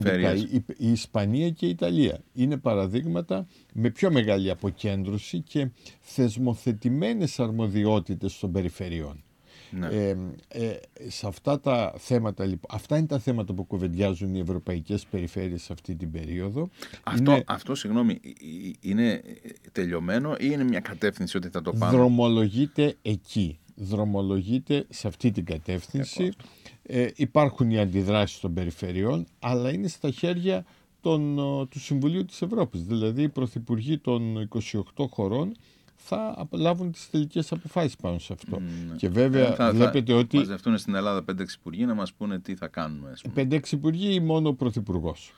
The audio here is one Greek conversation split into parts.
Η Ισπανία και η Ιταλία είναι παραδείγματα με πιο μεγάλη αποκέντρωση και θεσμοθετημένες αρμοδιότητες των περιφερειών. Ναι. Σε αυτά τα θέματα, λοιπόν, αυτά είναι τα θέματα που κουβεντιάζουν οι ευρωπαϊκές περιφέρειες αυτή την περίοδο. Αυτό, συγγνώμη, είναι τελειωμένο ή είναι μια κατεύθυνση ότι θα το πάμε? Δρομολογείται εκεί. Δρομολογείται σε αυτή την κατεύθυνση. Υπάρχουν οι αντιδράσεις των περιφερειών, αλλά είναι στα χέρια του Συμβουλίου της Ευρώπης. Δηλαδή οι πρωθυπουργοί των 28 χωρών θα λάβουν τις τελικές αποφάσεις πάνω σε αυτό. Και βέβαια βλέπετε ότι μαζευτούν στην Ελλάδα 5-6 υπουργοί να μας πούνε τι θα κάνουμε. 5-6 υπουργοί ή μόνο ο πρωθυπουργός?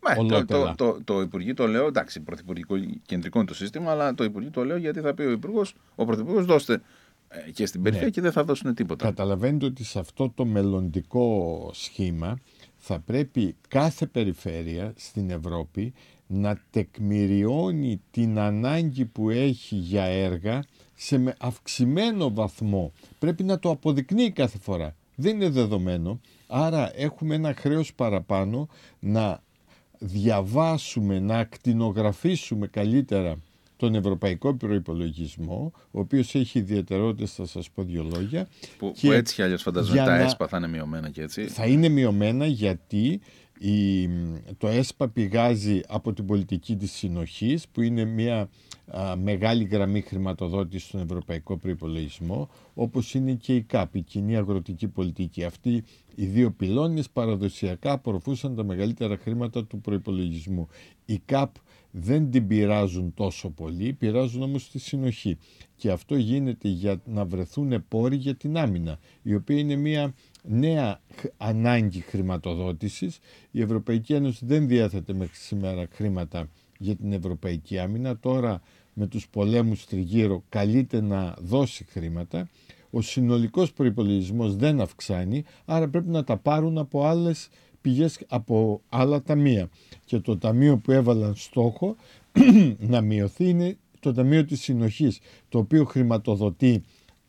Το Υπουργείο το λέω, εντάξει, πρωθυπουργικό κεντρικό είναι το σύστημα, αλλά το Υπουργείο το λέω γιατί θα πει ο πρωθυπουργός δώστε και στην περιφέρεια και δεν θα δώσουν τίποτα. Καταλαβαίνετε ότι σε αυτό το μελλοντικό σχήμα θα πρέπει κάθε περιφέρεια στην Ευρώπη να τεκμηριώνει την ανάγκη που έχει για έργα σε αυξημένο βαθμό. Πρέπει να το αποδεικνύει κάθε φορά. Δεν είναι δεδομένο. Άρα έχουμε ένα χρέος παραπάνω να διαβάσουμε, να ακτινογραφήσουμε καλύτερα τον ευρωπαϊκό προϋπολογισμό, ο οποίος έχει ιδιαιτερότητες, θα σας πω δύο λόγια. Που έτσι κι αλλιώς φανταζομαι τα ΕΣΠΑ θα είναι μειωμένα και έτσι. Θα είναι μειωμένα γιατί το ΕΣΠΑ πηγάζει από την πολιτική της συνοχής, που είναι μια μεγάλη γραμμή χρηματοδότηση στον ευρωπαϊκό προϋπολογισμό, όπως είναι και η ΚΑΠ, η κοινή αγροτική πολιτική. Αυτοί οι δύο πυλώνες παραδοσιακά απορροφούσαν τα μεγαλύτερα χρήματα του προϋπολογισμού. Η ΚΑΠ δεν την πειράζουν τόσο πολύ, πειράζουν όμως τη συνοχή. Και αυτό γίνεται για να βρεθούν πόροι για την άμυνα, η οποία είναι μια νέα ανάγκη χρηματοδότησης. Η Ευρωπαϊκή Ένωση δεν διέθετε μέχρι σήμερα χρήματα για την ευρωπαϊκή άμυνα. Τώρα με τους πολέμους τριγύρω καλείται να δώσει χρήματα. Ο συνολικός προϋπολογισμός δεν αυξάνει, άρα πρέπει να τα πάρουν από άλλες πηγές, από άλλα ταμεία. Και το ταμείο που έβαλαν στόχο να μειωθεί είναι το Ταμείο της Συνοχής, το οποίο χρηματοδοτεί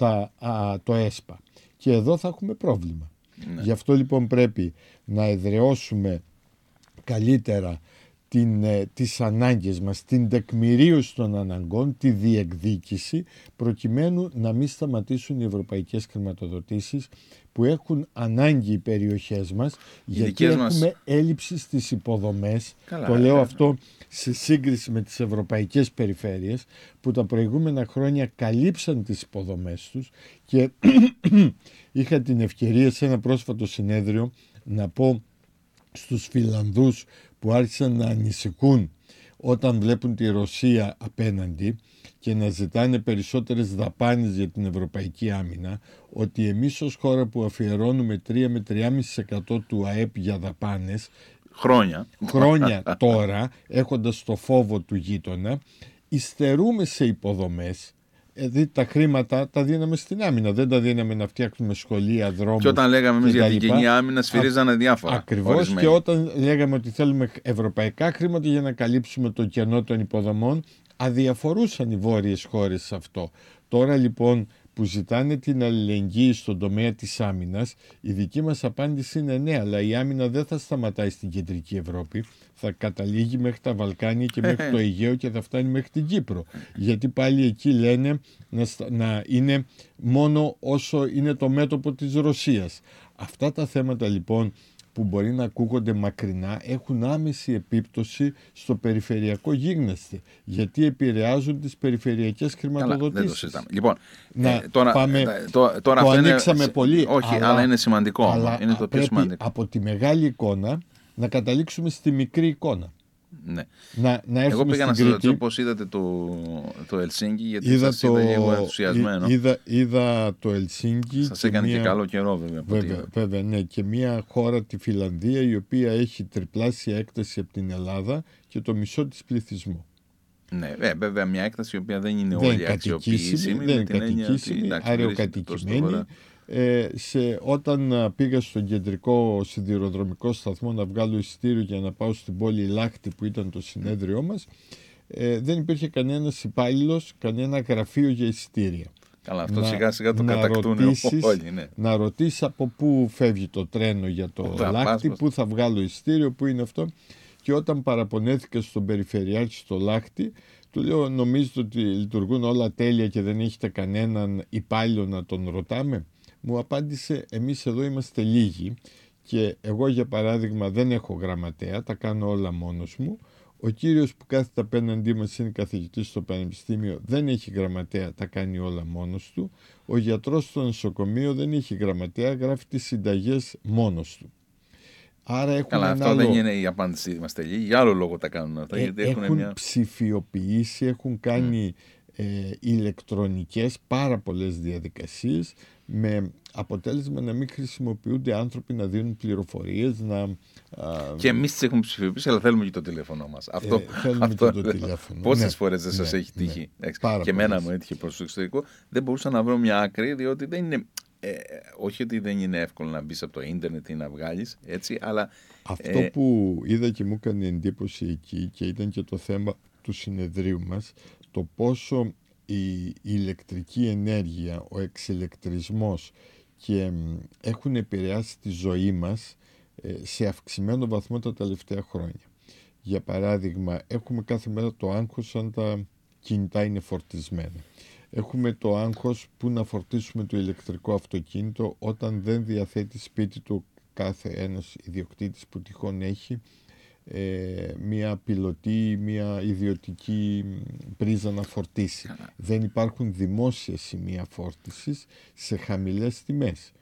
το ΕΣΠΑ. Και εδώ θα έχουμε πρόβλημα. Ναι. Γι' αυτό λοιπόν πρέπει να εδραιώσουμε καλύτερα τις ανάγκες μας, την τεκμηρίωση των αναγκών, τη διεκδίκηση, προκειμένου να μην σταματήσουν οι ευρωπαϊκές χρηματοδοτήσεις που έχουν ανάγκη οι περιοχές μας, γιατί έχουμε έλλειψη στις υποδομές. Το λέω αυτό σε σύγκριση με τις ευρωπαϊκές περιφέρειες που τα προηγούμενα χρόνια καλύψαν τις υποδομές τους, και είχα την ευκαιρία σε ένα πρόσφατο συνέδριο να πω στους Φιλανδούς που άρχισαν να ανησυχούν όταν βλέπουν τη Ρωσία απέναντι και να ζητάνε περισσότερες δαπάνες για την ευρωπαϊκή άμυνα, ότι εμείς ως χώρα που αφιερώνουμε 3 με 3,5% του ΑΕΠ για δαπάνες χρόνια τώρα, έχοντας το φόβο του γείτονα, υστερούμε σε υποδομές. Δηλαδή τα χρήματα τα δίναμε στην άμυνα, δεν τα δίναμε να φτιάξουμε σχολεία, δρόμους. Και όταν λέγαμε εμείς για την κοινή άμυνα, σφυρίζανε διάφορα. Ακριβώς, ορισμένοι. Και όταν λέγαμε ότι θέλουμε ευρωπαϊκά χρήματα για να καλύψουμε το κενό των υποδομών, αδιαφορούσαν οι βόρειες χώρες σε αυτό. Τώρα λοιπόν που ζητάνε την αλληλεγγύη στον τομέα της άμυνας, η δική μας απάντηση είναι ναι, αλλά η άμυνα δεν θα σταματάει στην κεντρική Ευρώπη, θα καταλήγει μέχρι τα Βαλκάνια και μέχρι το Αιγαίο και θα φτάνει μέχρι την Κύπρο. Γιατί πάλι εκεί λένε να είναι μόνο όσο είναι το μέτωπο της Ρωσίας. Αυτά τα θέματα λοιπόν που μπορεί να ακούγονται μακρινά έχουν άμεση επίπτωση στο περιφερειακό γίγνεσθε, γιατί επηρεάζουν τις περιφερειακές χρηματοδοτήσεις. Δεν το συζητάμε. Λοιπόν, τώρα το ανοίξαμε πολύ. Όχι, αλλά είναι σημαντικό. Αλλά είναι το πιο σημαντικό. Από τη μεγάλη εικόνα να καταλήξουμε στη μικρή εικόνα. Ναι. Εγώ πήγα να σας ρωτήσω πώς είδατε το Ελσίνκι, γιατί σας είδα λίγο ενθουσιασμένο. Είδα το Ελσίνκι. Σας έκανε και καλό καιρό βέβαια, ναι, και μια χώρα, τη Φιλανδία, η οποία έχει τριπλάσια έκταση από την Ελλάδα και το μισό της πληθυσμού. Ναι, βέβαια μια έκταση η οποία δεν είναι όλη αξιοποιήσιμη. Δεν είναι κατοικήσιμη, αεροκατοικημένη. Όταν πήγα στον κεντρικό σιδηροδρομικό σταθμό να βγάλω εισιτήριο για να πάω στην πόλη Λάχτη που ήταν το συνέδριό μας, δεν υπήρχε κανένας υπάλληλος, κανένα γραφείο για εισιτήρια. Καλά, αυτό σιγά σιγά το κατακτούν όλοι. Ναι. Να ρωτήσεις από πού φεύγει το τρένο για το Λάχτη, πού θα βγάλω ειστήριο, πού είναι αυτό. Και όταν παραπονέθηκα στον Περιφερειάρχη στο Λάχτη, του λέω: νομίζετε ότι λειτουργούν όλα τέλεια και δεν έχετε κανέναν υπάλληλο να τον ρωτάμε? Μου απάντησε: εμείς εδώ είμαστε λίγοι και εγώ, για παράδειγμα, δεν έχω γραμματέα, τα κάνω όλα μόνος μου. Ο κύριος που κάθεται απέναντί μας είναι καθηγητής στο Πανεπιστήμιο, δεν έχει γραμματέα, τα κάνει όλα μόνος του. Ο γιατρός στο νοσοκομείο δεν έχει γραμματέα, γράφει τις συνταγές μόνος του. Άρα καλά, αυτό δεν είναι η απάντηση. Είμαστε λίγοι, για άλλο λόγο τα κάνουν αυτά. Γιατί έχουν ψηφιοποιήσει, έχουν κάνει ηλεκτρονικές πάρα πολλές διαδικασίες, με αποτέλεσμα να μην χρησιμοποιούνται άνθρωποι να δίνουν πληροφορίες. Και εμείς τις έχουμε ψηφιοποιήσει, αλλά θέλουμε και το τηλέφωνο μας. Θέλουμε και το τηλέφωνο. Πόσες φορές δεν σας έχει τύχει? Και εμένα μου έτυχε προς το εξωτερικό. Δεν μπορούσα να βρω μια άκρη, διότι δεν είναι. Όχι ότι δεν είναι εύκολο να μπεις από το ίντερνετ ή να βγάλεις, έτσι, αλλά. Αυτό που είδα και μου έκανε εντύπωση εκεί, και ήταν και το θέμα του συνεδρίου μας, το πόσο η ηλεκτρική ενέργεια, ο εξηλεκτρισμός και έχουν επηρεάσει τη ζωή μας σε αυξημένο βαθμό τα τελευταία χρόνια. Για παράδειγμα, έχουμε κάθε μέρα το άγχος αν τα κινητά είναι φορτισμένα. Έχουμε το άγχος που να φορτίσουμε το ηλεκτρικό αυτοκίνητο όταν δεν διαθέτει σπίτι του κάθε ένας ιδιοκτήτης που τυχόν έχει μια πιλωτή, μια ιδιωτική πρίζα να φορτίσει. Δεν υπάρχουν δημόσια σημεία φόρτισης σε χαμηλές τιμές.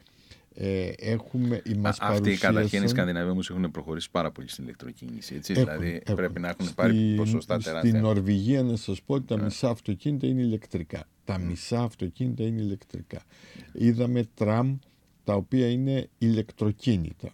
Αυτοί καταρχήν οι Σκανδιναβοί όμως έχουν προχωρήσει πάρα πολύ στην ηλεκτροκίνηση. Έτσι, δηλαδή πρέπει να έχουν πάρει ποσοστά τεράστια. Στην Νορβηγία, να σας πω, ότι τα μισά αυτοκίνητα είναι ηλεκτρικά. Τα μισά αυτοκίνητα είναι ηλεκτρικά. Είδαμε τραμ τα οποία είναι ηλεκτροκίνητα.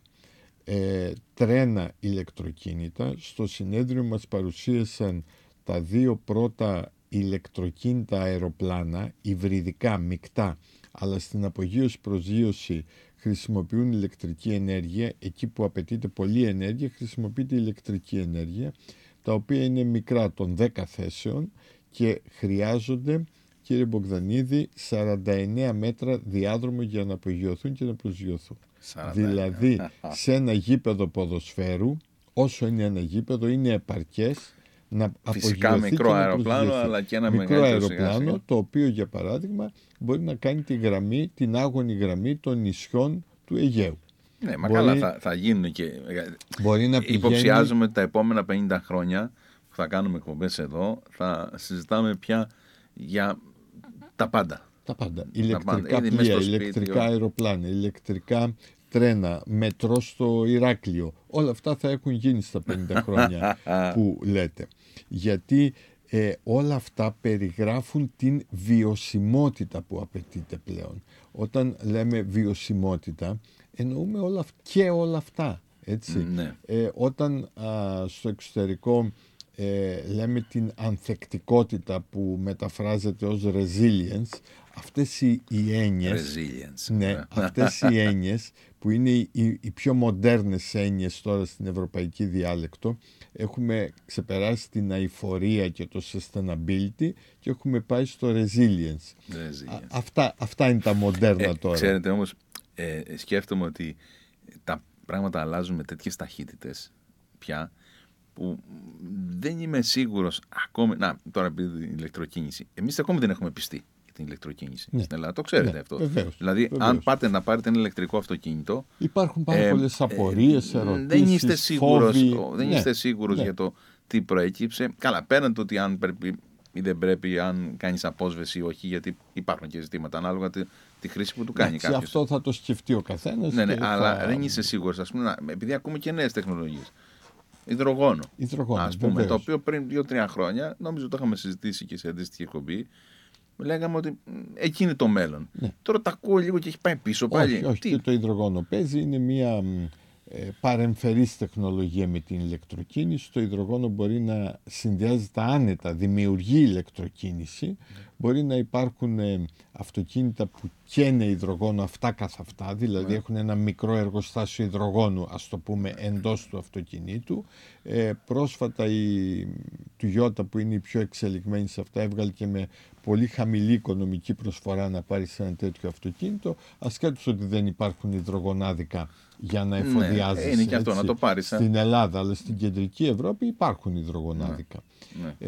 Τρένα ηλεκτροκίνητα. Στο συνέδριο μας παρουσίασαν τα 2 πρώτα ηλεκτροκίνητα αεροπλάνα, υβριδικά, μεικτά, αλλά στην απογείωση προσγείωση χρησιμοποιούν ηλεκτρική ενέργεια. Εκεί που απαιτείται πολλή ενέργεια χρησιμοποιείται ηλεκτρική ενέργεια, τα οποία είναι μικρά, των 10 θέσεων, και χρειάζονται, κύριε Μπογδανίδη, 49 μέτρα διάδρομο για να απογειωθούν και να προσγειωθούν. Δηλαδή σε ένα γήπεδο ποδοσφαίρου, όσο είναι ένα γήπεδο, είναι επαρκές να φυσικά μικρό αεροπλάνο, αλλά και ένα μικρό αεροπλάνο, το οποίο, για παράδειγμα, μπορεί να κάνει τη γραμμή, την άγωνη γραμμή των νησιών του Αιγαίου. Ναι, μα καλά, θα γίνουν και. Μπορεί να πηγαίνει... Υποψιάζομαι ότι τα επόμενα 50 χρόνια που θα κάνουμε εκπομπές εδώ, θα συζητάμε πια για τα πάντα. Τα πάντα. Ηλεκτρικά πλοία, ηλεκτρικά αεροπλάνα, ηλεκτρικά τρένα, μετρό στο Ηράκλειο. Όλα αυτά θα έχουν γίνει στα 50 χρόνια που λέτε. Γιατί όλα αυτά περιγράφουν την βιωσιμότητα που απαιτείται πλέον. Όταν λέμε βιωσιμότητα, εννοούμε όλα αυτά. Έτσι. Ναι. Όταν στο εξωτερικό λέμε την ανθεκτικότητα που μεταφράζεται ως resilience, αυτές οι έννοιες, αυτές οι έννοιες που είναι οι πιο μοντέρνες έννοιες τώρα στην ευρωπαϊκή διάλεκτο, έχουμε ξεπεράσει την αειφορία και το sustainability και έχουμε πάει στο resilience. Αυτά είναι τα μοντέρνα τώρα. Ξέρετε όμως, σκέφτομαι ότι τα πράγματα αλλάζουν με τέτοιες ταχύτητες πια, που δεν είμαι σίγουρος ακόμη. Τώρα πει την ηλεκτροκίνηση. Εμείς ακόμη δεν έχουμε πιστεί για την ηλεκτροκίνηση στην Ελλάδα. Το ξέρετε αυτό. Βεβαίως, δηλαδή, αν πάτε να πάρετε ένα ηλεκτρικό αυτοκίνητο. Υπάρχουν πάρα πολλές απορίες, ερωτήσεις. Δεν είστε σίγουρος για το τι προέκυψε. Καλά, πέραν το ότι αν πρέπει ή δεν πρέπει, αν κάνεις απόσβεση ή όχι, γιατί υπάρχουν και ζητήματα ανάλογα τη χρήση που του κάνει κάποιος. Αυτό θα το σκεφτεί ο καθένας. Ναι, αλλά δεν είσαι σίγουρος. Ας πούμε, επειδή ακούμε και νέες τεχνολογίες. Υδρογόνο, ας πούμε, το οποίο πριν 2-3 χρόνια, νομίζω το είχαμε συζητήσει και σε αντίστοιχη εκπομπή, λέγαμε ότι εκεί είναι το μέλλον. Ναι. Τώρα τα ακούω λίγο και έχει πάει πίσω πάλι. Όχι, και το υδρογόνο παίζει, είναι μια παρεμφερής τεχνολογία με την ηλεκτροκίνηση. Το υδρογόνο μπορεί να συνδυάζεται άνετα, δημιουργεί ηλεκτροκίνηση. Μπορεί να υπάρχουν αυτοκίνητα που καίνε υδρογόνο αυτά καθ' αυτά, δηλαδή έχουν ένα μικρό εργοστάσιο υδρογόνου, ας το πούμε, εντός του αυτοκινήτου. Πρόσφατα η Toyota, που είναι η πιο εξελιγμένη σε αυτά, έβγαλε και με πολύ χαμηλή οικονομική προσφορά να πάρει σε ένα τέτοιο αυτοκίνητο, ασχέτως ότι δεν υπάρχουν υδρογονάδικα για να εφοδιάζεις, είναι και αυτό, να το πάρεις, στην Ελλάδα, αλλά στην κεντρική Ευρώπη υπάρχουν υδρογονάδικα.